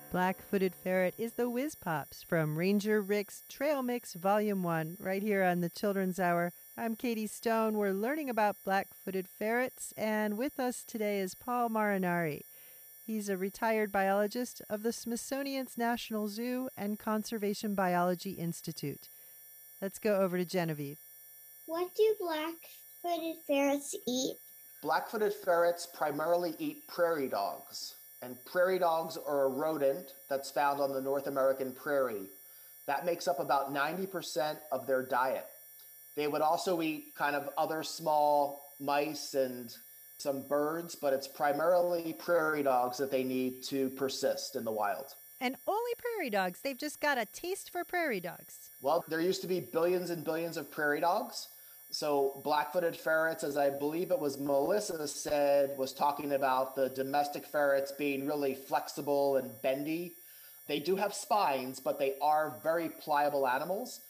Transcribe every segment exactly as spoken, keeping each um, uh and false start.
Black-footed ferret is the Whiz Pops from Ranger Rick's Trail Mix Volume one, right here on the Children's Hour. I'm Katie Stone. We're learning about black-footed ferrets, and with us today is Paul Marinari. He's a retired biologist of the Smithsonian's National Zoo and Conservation Biology Institute. Let's go over to Genevieve. What do black-footed ferrets eat? Black-footed ferrets primarily eat prairie dogs. And prairie dogs are a rodent that's found on the North American prairie. That makes up about ninety percent of their diet. They would also eat kind of other small mice and some birds, but it's primarily prairie dogs that they need to persist in the wild. And only prairie dogs. They've just got a taste for prairie dogs. Well, there used to be billions and billions of prairie dogs. So black-footed ferrets, as I believe it was Melissa said, was talking about the domestic ferrets being really flexible and bendy. They do have spines, but they are very pliable animals.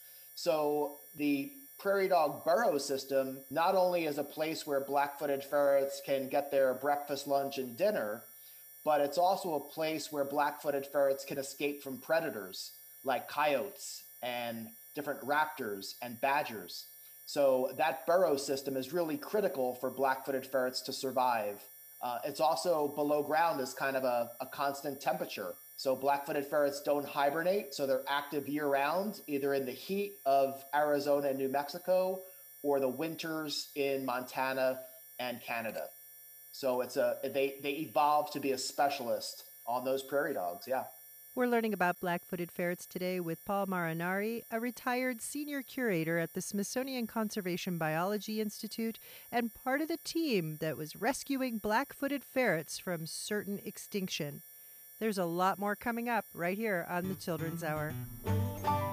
So the prairie dog burrow system not only is a place where black-footed ferrets can get their breakfast, lunch, and dinner, but it's also a place where black-footed ferrets can escape from predators like coyotes and different raptors and badgers. So that burrow system is really critical for black-footed ferrets to survive. Uh, it's also below ground is kind of a, a constant temperature. So black-footed ferrets don't hibernate, so they're active year-round, either in the heat of Arizona and New Mexico or the winters in Montana and Canada. So it's a they, they evolved to be a specialist on those prairie dogs, yeah. We're learning about black-footed ferrets today with Paul Marinari, a retired senior curator at the Smithsonian Conservation Biology Institute and part of the team that was rescuing black-footed ferrets from certain extinction. There's a lot more coming up right here on the Children's Hour.